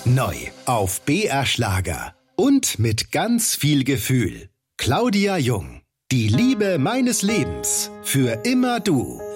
Neu auf BR Schlager und mit ganz viel Gefühl. Claudia Jung, die Liebe meines Lebens, für immer du.